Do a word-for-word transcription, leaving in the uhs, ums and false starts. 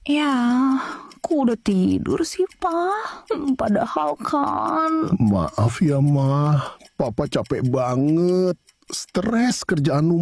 Ya, aku udah tidur sih, Pak. Padahal kan... Maaf ya, Ma. Papa capek banget. Stres kerjaan